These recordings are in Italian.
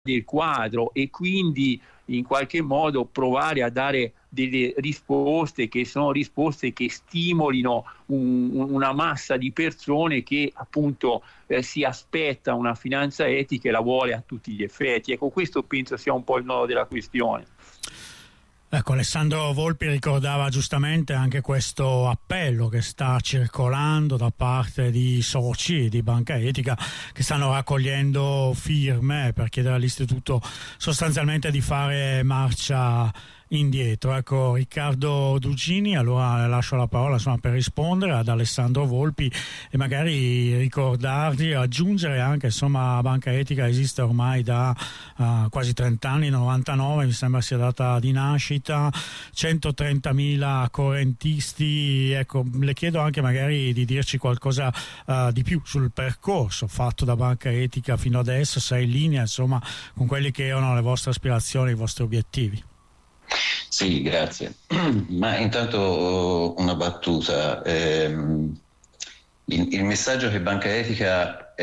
del quadro e quindi in qualche modo provare a dare delle risposte che sono risposte che stimolino una massa di persone che appunto si aspetta una finanza etica e la vuole a tutti gli effetti. Ecco, questo penso sia un po' il nodo della questione. Ecco, Alessandro Volpi ricordava giustamente anche questo appello che sta circolando da parte di soci di Banca Etica che stanno raccogliendo firme per chiedere all'istituto sostanzialmente di fare marcia indietro. Ecco, Riccardo Dugini, allora lascio la parola per rispondere ad Alessandro Volpi e magari ricordargli, aggiungere anche Banca Etica esiste ormai da quasi 30 anni, 99 mi sembra sia data di nascita, 130.000 correntisti. Ecco, le chiedo anche magari di dirci qualcosa di più sul percorso fatto da Banca Etica fino adesso, se è in linea con quelli che erano le vostre aspirazioni, i vostri obiettivi. Sì, grazie. Ma intanto una battuta. Il messaggio che Banca Etica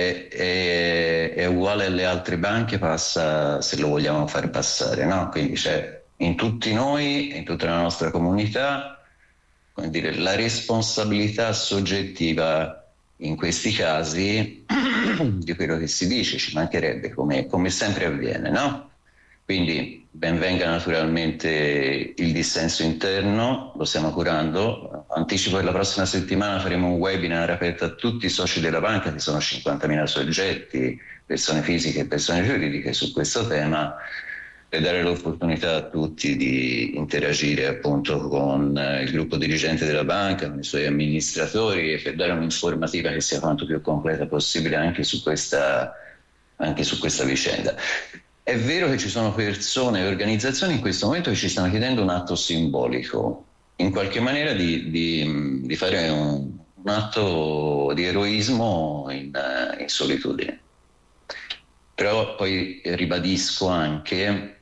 è uguale alle altre banche passa se lo vogliamo far passare, no? Quindi c'è in tutti noi, in tutta la nostra comunità, come dire, la responsabilità soggettiva in questi casi di quello che si dice, ci mancherebbe, come sempre avviene, no? Quindi ben venga naturalmente il dissenso interno, lo stiamo curando. Anticipo che la prossima settimana faremo un webinar aperto a tutti i soci della banca, che sono 50.000 soggetti, persone fisiche e persone giuridiche, su questo tema, per dare l'opportunità a tutti di interagire appunto con il gruppo dirigente della banca, con i suoi amministratori, e per dare un'informativa che sia quanto più completa possibile anche su questa vicenda. È vero che ci sono persone e organizzazioni in questo momento che ci stanno chiedendo un atto simbolico, in qualche maniera di fare un atto di eroismo in solitudine. Però poi ribadisco anche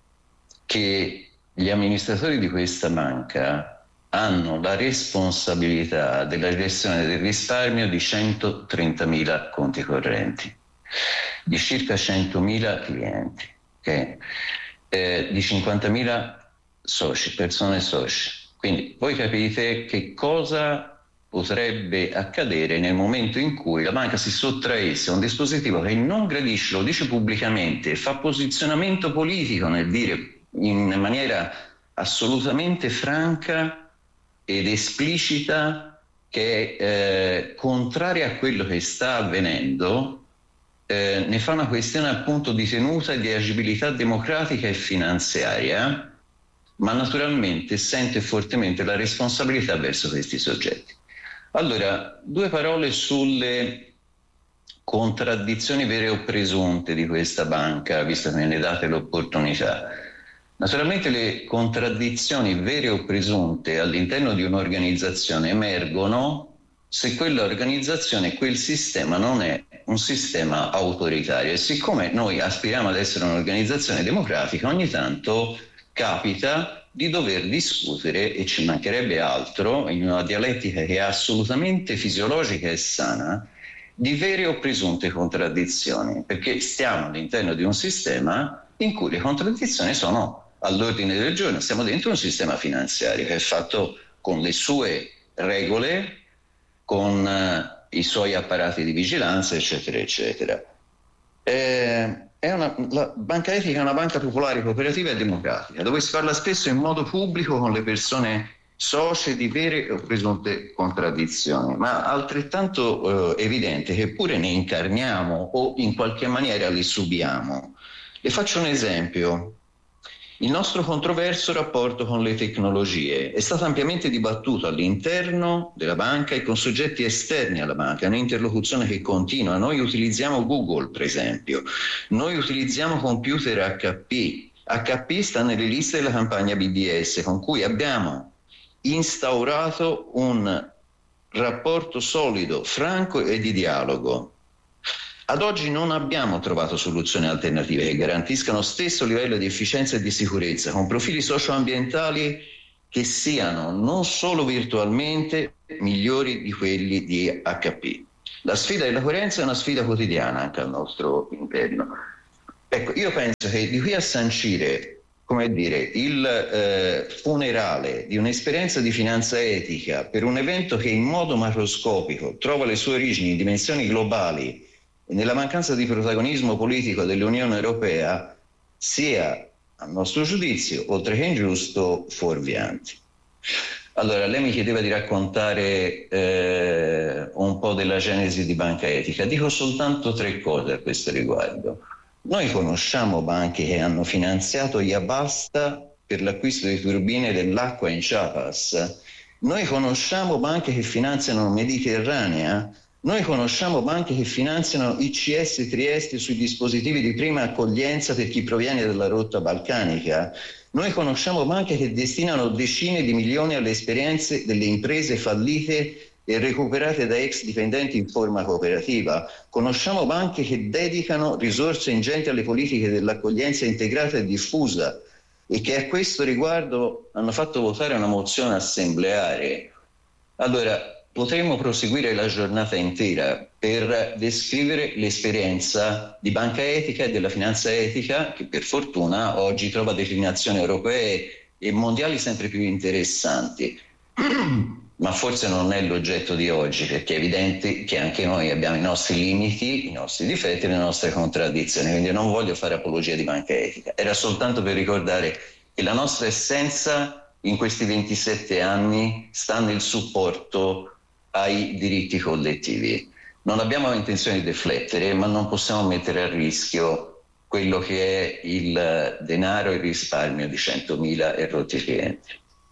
che gli amministratori di questa banca hanno la responsabilità della gestione del risparmio di 130.000 conti correnti, di circa 100.000 clienti, okay? Di 50.000 soci, persone soci. Quindi voi capite che cosa potrebbe accadere nel momento in cui la banca si sottraesse a un dispositivo che non gradisce, lo dice pubblicamente, fa posizionamento politico nel dire in maniera assolutamente franca ed esplicita che è contraria a quello che sta avvenendo. Ne fa una questione appunto di tenuta e di agibilità democratica e finanziaria, ma naturalmente sente fortemente la responsabilità verso questi soggetti. Allora, due parole sulle contraddizioni vere o presunte di questa banca, visto che me ne date l'opportunità. Naturalmente le contraddizioni vere o presunte all'interno di un'organizzazione emergono se quell'organizzazione, quel sistema non è un sistema autoritario, e siccome noi aspiriamo ad essere un'organizzazione democratica, ogni tanto capita di dover discutere, e ci mancherebbe altro, in una dialettica che è assolutamente fisiologica e sana, di vere o presunte contraddizioni, perché stiamo all'interno di un sistema in cui le contraddizioni sono all'ordine del giorno. Stiamo dentro un sistema finanziario che è fatto con le sue regole, con i suoi apparati di vigilanza, eccetera, eccetera. La Banca Etica è una banca popolare, cooperativa e democratica, dove si parla spesso in modo pubblico con le persone socie di vere o presunte contraddizioni, ma altrettanto evidente che pure ne incarniamo o in qualche maniera le subiamo. Le faccio un esempio. Il nostro controverso rapporto con le tecnologie è stato ampiamente dibattuto all'interno della banca e con soggetti esterni alla banca, è un'interlocuzione che continua. Noi utilizziamo Google, per esempio, noi utilizziamo computer HP. HP sta nelle liste della campagna BBS, con cui abbiamo instaurato un rapporto solido, franco e di dialogo. Ad oggi non abbiamo trovato soluzioni alternative che garantiscano stesso livello di efficienza e di sicurezza, con profili socioambientali che siano non solo virtualmente migliori di quelli di HP. La sfida della coerenza è una sfida quotidiana anche al nostro interno. Ecco, io penso che di qui a sancire, come dire, il funerale di un'esperienza di finanza etica per un evento che in modo macroscopico trova le sue origini in dimensioni globali e nella mancanza di protagonismo politico dell'Unione Europea, sia, a nostro giudizio, oltre che ingiusto, fuorviante. Allora, lei mi chiedeva di raccontare un po' della genesi di Banca Etica. Dico soltanto 3 cose a questo riguardo. Noi conosciamo banche che hanno finanziato Yabasta per l'acquisto di turbine dell'acqua in Chiapas. Noi conosciamo banche che finanziano Mediterranea. Noi conosciamo banche che finanziano ICS Trieste sui dispositivi di prima accoglienza per chi proviene dalla rotta balcanica. Noi conosciamo banche che destinano decine di milioni alle esperienze delle imprese fallite e recuperate da ex dipendenti in forma cooperativa. Conosciamo banche che dedicano risorse ingenti alle politiche dell'accoglienza integrata e diffusa e che a questo riguardo hanno fatto votare una mozione assembleare. Allora, potremmo proseguire la giornata intera per descrivere l'esperienza di Banca Etica e della finanza etica, che per fortuna oggi trova declinazioni europee e mondiali sempre più interessanti. Ma forse non è l'oggetto di oggi, perché è evidente che anche noi abbiamo i nostri limiti, i nostri difetti e le nostre contraddizioni, quindi non voglio fare apologia di Banca Etica. Era soltanto per ricordare che la nostra essenza in questi 27 anni sta nel supporto ai diritti collettivi. Non abbiamo intenzione di deflettere, ma non possiamo mettere a rischio quello che è il denaro e il risparmio di 100.000 erotti clienti.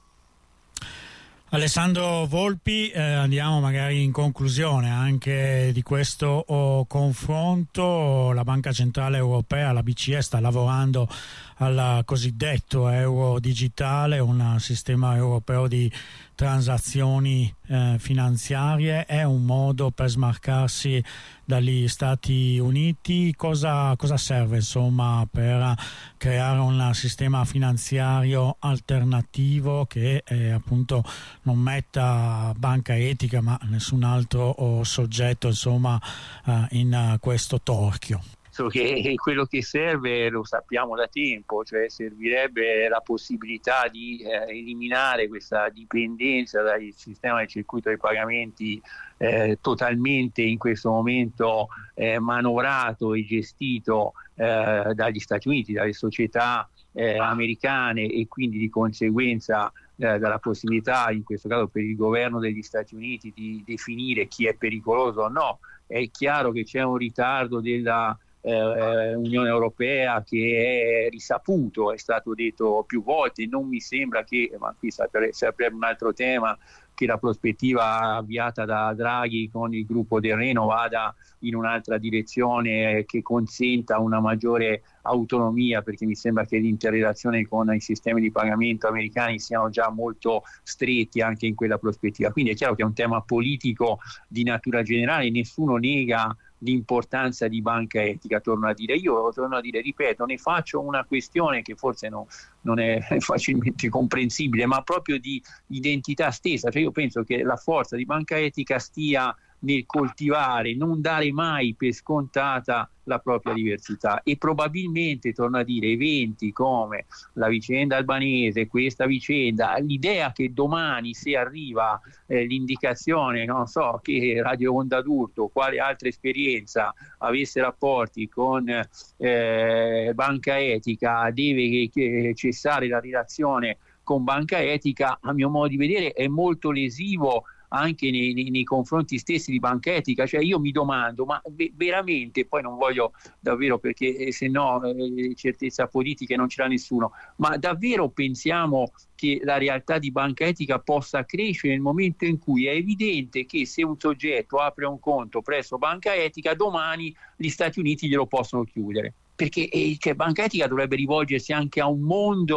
Alessandro Volpi, andiamo magari in conclusione anche di questo confronto. La Banca Centrale Europea, la BCE, sta lavorando al cosiddetto euro digitale, un sistema europeo di transazioni finanziarie. È un modo per smarcarsi dagli Stati Uniti? Cosa serve insomma per creare un sistema finanziario alternativo che appunto non metta Banca Etica ma nessun altro soggetto insomma in questo torchio? Che quello che serve lo sappiamo da tempo, cioè servirebbe la possibilità di eliminare questa dipendenza dal sistema del circuito dei pagamenti totalmente in questo momento manovrato e gestito dagli Stati Uniti, dalle società americane, e quindi di conseguenza dalla possibilità in questo caso per il governo degli Stati Uniti di definire chi è pericoloso o no. È chiaro che c'è un ritardo della Unione Europea che è risaputo, è stato detto più volte. Non mi sembra che, ma qui sarebbe un altro tema, che la prospettiva avviata da Draghi con il gruppo del Reno vada in un'altra direzione che consenta una maggiore autonomia, perché mi sembra che l'interrelazione con i sistemi di pagamento americani siano già molto stretti anche in quella prospettiva. Quindi è chiaro che è un tema politico di natura generale, nessuno nega l'importanza di Banca Etica, ripeto, ne faccio una questione che forse non è facilmente comprensibile, ma proprio di identità stessa. Cioè io penso che la forza di Banca Etica stia nel coltivare, non dare mai per scontata la propria diversità, e probabilmente, torno a dire, eventi come la vicenda albanese, questa vicenda, l'idea che domani, se arriva l'indicazione, non so, che Radio Onda d'Urto, quale altra esperienza avesse rapporti con Banca Etica, deve cessare la relazione con Banca Etica, a mio modo di vedere è molto lesivo anche nei confronti stessi di Banca Etica. Cioè io mi domando, ma veramente, poi non voglio davvero, perché se no certezza politica non ce l'ha nessuno, ma davvero pensiamo che la realtà di Banca Etica possa crescere nel momento in cui è evidente che se un soggetto apre un conto presso Banca Etica, domani gli Stati Uniti glielo possono chiudere? Perché Banca Etica dovrebbe rivolgersi anche a un mondo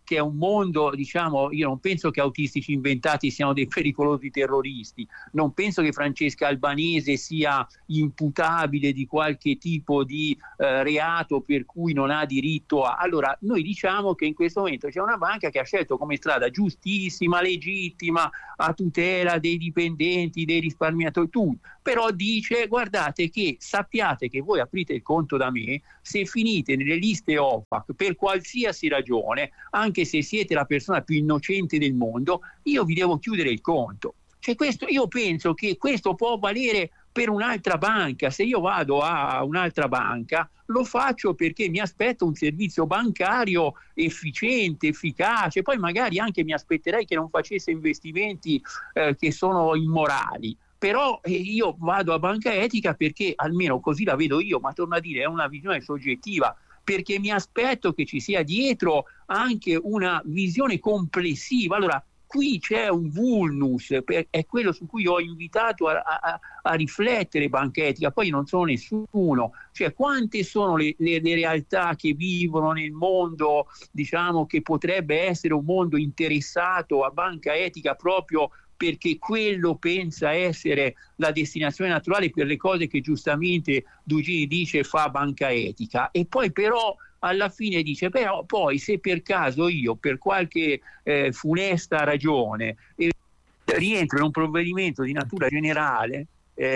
che è un mondo, diciamo, io non penso che Autistici Inventati siano dei pericolosi terroristi, non penso che Francesca Albanese sia imputabile di qualche tipo di reato per cui non ha diritto a... Allora, noi diciamo che in questo momento c'è una banca che ha scelto come strada giustissima, legittima, a tutela dei dipendenti, dei risparmiatori, tutto, però dice: guardate che sappiate che voi aprite il conto da me, se finite nelle liste OFAC per qualsiasi ragione, anche se siete la persona più innocente del mondo, io vi devo chiudere il conto. Cioè, questo, io penso che questo può valere per un'altra banca. Se io vado a un'altra banca, lo faccio perché mi aspetto un servizio bancario efficiente, efficace, poi magari anche mi aspetterei che non facesse investimenti che sono immorali. Però io vado a Banca Etica perché, almeno così la vedo io, ma torno a dire, è una visione soggettiva, perché mi aspetto che ci sia dietro anche una visione complessiva. Allora, qui c'è un vulnus, è quello su cui ho invitato a riflettere Banca Etica. Poi non sono nessuno, cioè quante sono le realtà che vivono nel mondo, diciamo, che potrebbe essere un mondo interessato a Banca Etica proprio perché quello pensa essere la destinazione naturale per le cose che giustamente Dugini dice fa Banca Etica, e poi però alla fine dice: però poi se per caso io per qualche funesta ragione rientro in un provvedimento di natura generale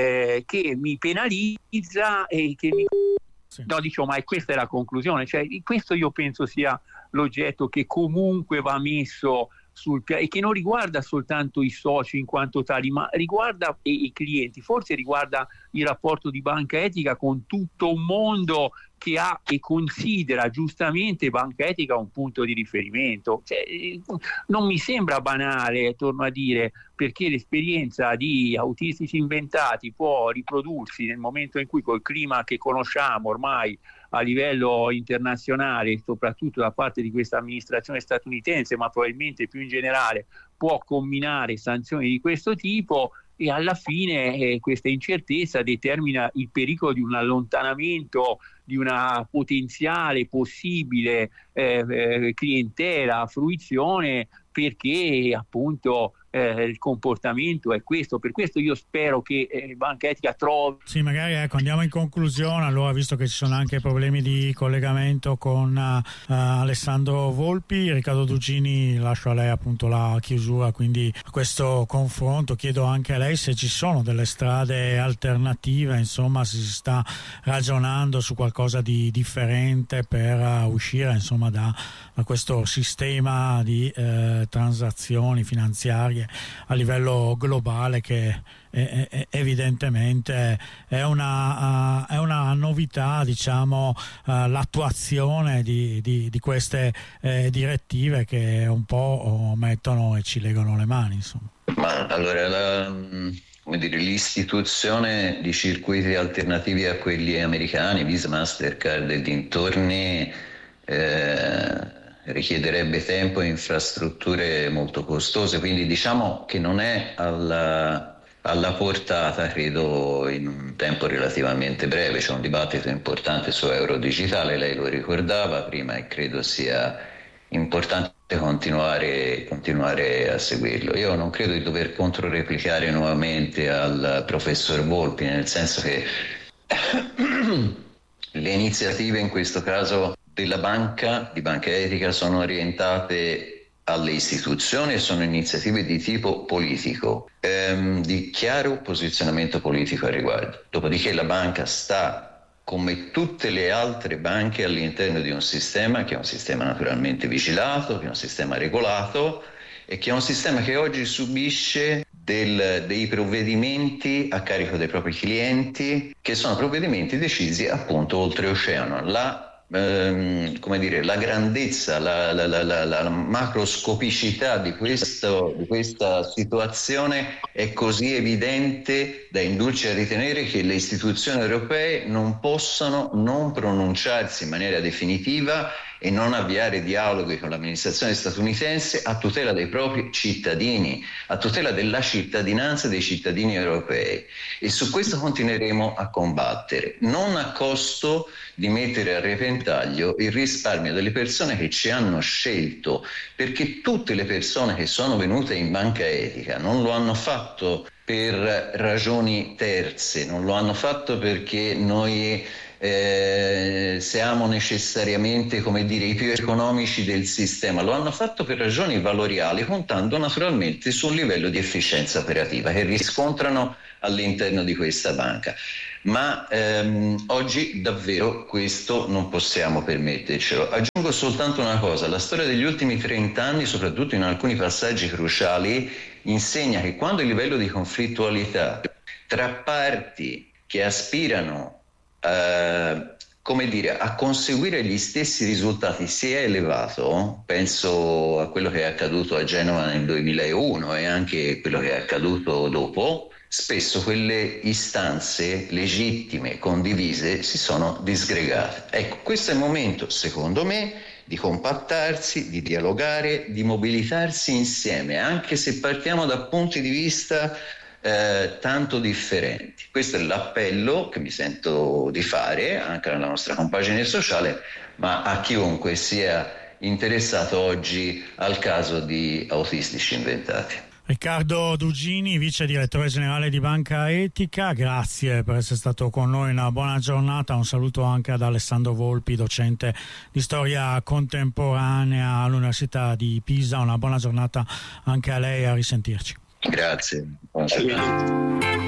che mi penalizza e che mi... Sì. No, dicevo, ma questa è la conclusione, cioè questo io penso sia l'oggetto che comunque va messo sul piano, e che non riguarda soltanto i soci in quanto tali, ma riguarda i clienti, forse riguarda il rapporto di Banca Etica con tutto un mondo che ha e considera giustamente Banca Etica un punto di riferimento. Cioè, non mi sembra banale, torno a dire, perché l'esperienza di Autistici Inventati può riprodursi nel momento in cui, col clima che conosciamo ormai a livello internazionale, soprattutto da parte di questa amministrazione statunitense, ma probabilmente più in generale, può comminare sanzioni di questo tipo, e alla fine questa incertezza determina il pericolo di un allontanamento di una potenziale possibile clientela, fruizione, perché appunto il comportamento è questo. Per questo io spero che Banca Etica trovi... Sì, magari andiamo in conclusione, allora, visto che ci sono anche problemi di collegamento con Alessandro Volpi. Riccardo Dugini, lascio a lei appunto la chiusura, quindi a questo confronto chiedo anche a lei se ci sono delle strade alternative, insomma, se si sta ragionando su qualcosa di differente per uscire, insomma, da questo sistema di transazioni finanziarie a livello globale, che evidentemente è una novità, diciamo, l'attuazione di queste direttive che un po' mettono e ci legano le mani, insomma. Ma allora come dire, l'istituzione di circuiti alternativi a quelli americani, Visa, Mastercard e dintorni, richiederebbe tempo e infrastrutture molto costose, quindi diciamo che non è alla portata, credo, in un tempo relativamente breve. C'è un dibattito importante su euro digitale, lei lo ricordava prima, e credo sia importante continuare a seguirlo. Io non credo di dover controreplicare nuovamente al professor Volpi, nel senso che le iniziative in questo caso della banca, di Banca Etica, sono orientate alle istituzioni e sono iniziative di tipo politico, di chiaro posizionamento politico al riguardo. Dopodiché la banca sta, come tutte le altre banche, all'interno di un sistema che è un sistema naturalmente vigilato, che è un sistema regolato e che è un sistema che oggi subisce dei provvedimenti a carico dei propri clienti, che sono provvedimenti decisi appunto oltreoceano. La grandezza, la macroscopicità di questa situazione è così evidente da indurci a ritenere che le istituzioni europee non possano non pronunciarsi in maniera definitiva e non avviare dialoghi con l'amministrazione statunitense a tutela dei propri cittadini, a tutela della cittadinanza dei cittadini europei. E su questo continueremo a combattere, non a costo di mettere a repentaglio il risparmio delle persone che ci hanno scelto, perché tutte le persone che sono venute in banca etica non lo hanno fatto per ragioni terze, non lo hanno fatto perché noi siamo necessariamente, come dire, i più economici del sistema, lo hanno fatto per ragioni valoriali, contando naturalmente su un livello di efficienza operativa che riscontrano all'interno di questa banca. Ma oggi davvero questo non possiamo permettercelo. Aggiungo soltanto una cosa: la storia degli ultimi 30 anni, soprattutto in alcuni passaggi cruciali, insegna che quando il livello di conflittualità tra parti che aspirano come dire, a conseguire gli stessi risultati si è elevato, penso a quello che è accaduto a Genova nel 2001 e anche quello che è accaduto dopo, spesso quelle istanze legittime, condivise, si sono disgregate. Ecco, questo è il momento, secondo me, di compattarsi, di dialogare, di mobilitarsi insieme, anche se partiamo da punti di vista tanto differenti. Questo è l'appello che mi sento di fare anche alla nostra compagine sociale, ma a chiunque sia interessato oggi al caso di autistici inventati. Riccardo Dugini, vice direttore generale di Banca Etica, grazie per essere stato con noi, una buona giornata. Un saluto anche ad Alessandro Volpi, docente di storia contemporanea all'Università di Pisa. Una buona giornata anche a lei, a risentirci. Grazie. Buona giornata.